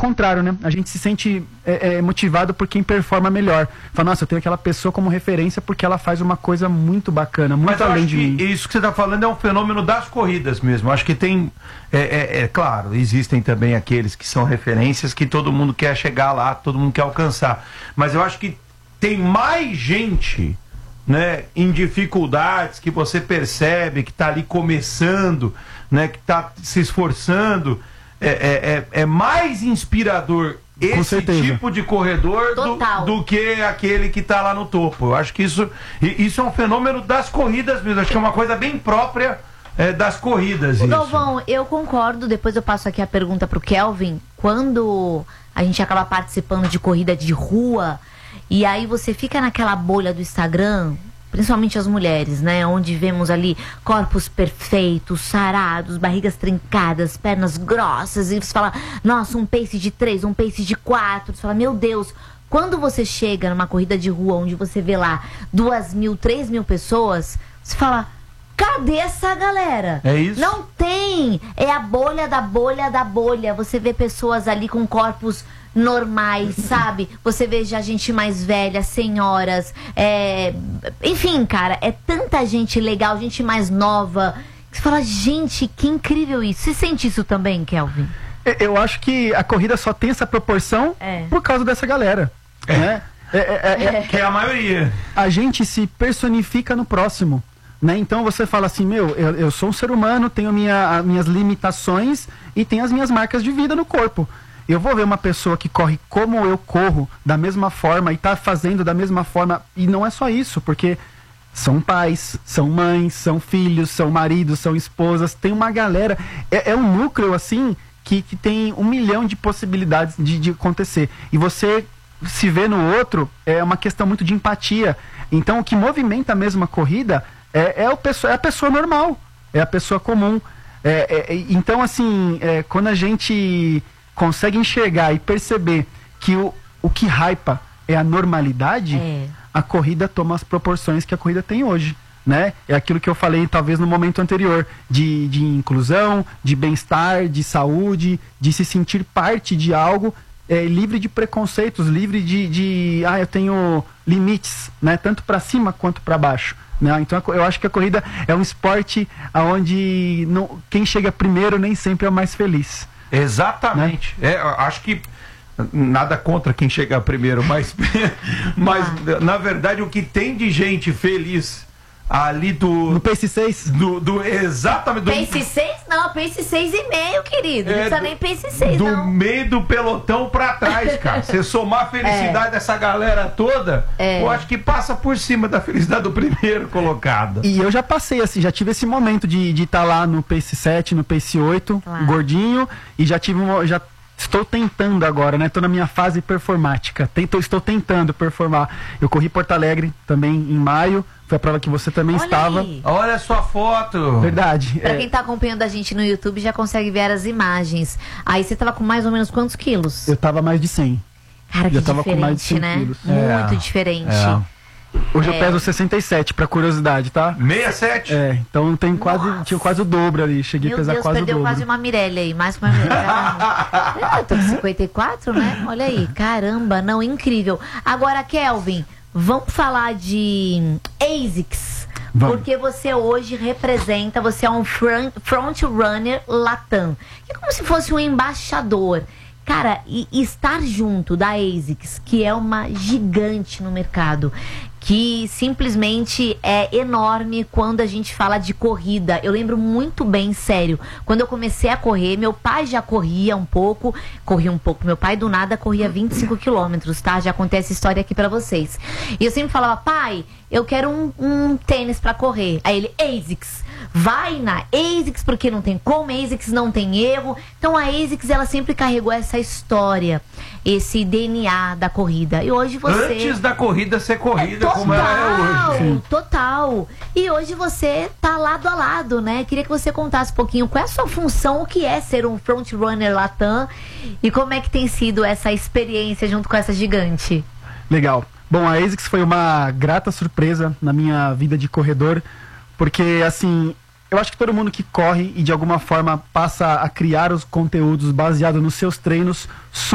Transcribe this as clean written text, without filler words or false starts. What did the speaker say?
contrário, né? A gente se sente motivado por quem performa melhor. Fala, nossa, eu tenho aquela pessoa como referência porque ela faz uma coisa muito bacana, muito além de mim. Isso que você está falando é um fenômeno das corridas mesmo. Acho que tem, claro, existem também aqueles que são referências que todo mundo quer chegar lá, todo mundo quer alcançar. Mas eu acho que tem mais gente, né, em dificuldades, que você percebe que está ali começando, né, que está se esforçando. É mais inspirador esse tipo de corredor do que aquele que está lá no topo. Eu acho que isso é um fenômeno das corridas mesmo. Acho que é uma coisa bem própria das corridas. Galvão, eu concordo. Depois eu passo aqui a pergunta para o Kelvin. Quando a gente acaba participando de corrida de rua e aí você fica naquela bolha do Instagram, principalmente as mulheres, né? Onde vemos ali corpos perfeitos, sarados, barrigas trincadas, pernas grossas. E você fala, nossa, um pace de 3, um pace de 4. Você fala, meu Deus. Quando você chega numa corrida de rua onde você vê lá 2.000, 3.000 pessoas, você fala, cadê essa galera? É isso? Não tem. É a bolha da bolha da bolha. Você vê pessoas ali com corpos normais, sabe? Você vê já gente mais velha, senhoras, enfim, cara, é tanta gente legal, gente mais nova, que você fala, gente, que incrível isso. Você sente isso também, Kelvin? Eu acho que a corrida só tem essa proporção por causa dessa galera, né? Que é a maioria. A gente se personifica no próximo, né? Então você fala assim, eu sou um ser humano, tenho minhas limitações e tenho as minhas marcas de vida no corpo. Eu vou ver uma pessoa que corre como eu corro, da mesma forma, e tá fazendo da mesma forma. E não é só isso, porque são pais, são mães, são filhos, são maridos, são esposas. Tem uma galera. É um núcleo, assim, que tem 1 milhão de possibilidades de acontecer. E você se vê no outro, é uma questão muito de empatia. Então, o que movimenta a mesma corrida é a pessoa normal, é a pessoa comum. Então, assim, quando a gente consegue enxergar e perceber que o que hypa é a normalidade, a corrida toma as proporções que a corrida tem hoje, né? É aquilo que eu falei talvez no momento anterior, de inclusão, de bem-estar, de saúde, de se sentir parte de algo, livre de preconceitos, livre eu tenho limites, né? Tanto para cima quanto para baixo. Né? Então eu acho que a corrida é um esporte onde quem chega primeiro nem sempre é o mais feliz. Exatamente. Né? Acho que nada contra quem chega primeiro, mas na verdade o que tem de gente feliz ali no Pace 6? Exatamente. Pace 6 não, Pace 6,5, querido. Não precisa nem Pace 6, não. Do meio do pelotão pra trás, cara. Você somar a felicidade dessa galera toda, eu acho que passa por cima da felicidade do primeiro colocado. E eu já passei, assim, já tive esse momento de estar lá no Pace 7, no Pace 8, gordinho, e já estou tentando agora, né? Estou na minha fase performática. Estou tentando performar. Eu corri Porto Alegre também em maio. Foi a prova que você também estava. Olha a sua foto. Verdade. Pra quem tá acompanhando a gente no YouTube já consegue ver as imagens. Aí você tava com mais ou menos quantos quilos? Eu tava mais de 100. Cara, que tava diferente, com mais de 100 né? quilos. Muito diferente. Hoje eu peso 67, pra curiosidade, tá? 67? Então tinha quase o dobro ali. Cheguei a pesar quase o dobro. Perdeu quase uma Mirelle aí, mais que uma Mirelle. Eu tô com 54, né? Olha aí, caramba, não, incrível. Agora, Kelvin, vamos falar de ASICS. Porque você hoje representa, você é um front runner Latam. É como se fosse um embaixador. Cara, e estar junto da ASICS, que é uma gigante no mercado, que simplesmente é enorme quando a gente fala de corrida. Eu lembro muito bem, sério, quando eu comecei a correr, meu pai já corria um pouco, meu pai do nada corria 25 quilômetros, tá? Já contei essa história aqui pra vocês. E eu sempre falava, pai, eu quero um tênis pra correr. Aí ele, ASICS. Vai na ASICS, porque não tem como, ASICS não tem erro. Então a ASICS, ela sempre carregou essa história, esse DNA da corrida. E hoje você... Antes da corrida ser corrida, como ela é hoje. Sim. Total. E hoje você tá lado a lado, né? Queria que você contasse um pouquinho qual é a sua função, o que é ser um frontrunner Latam e como é que tem sido essa experiência junto com essa gigante. Legal. Bom, a ASICS foi uma grata surpresa na minha vida de corredor, porque, assim, eu acho que todo mundo que corre e de alguma forma passa a criar os conteúdos baseados nos seus treinos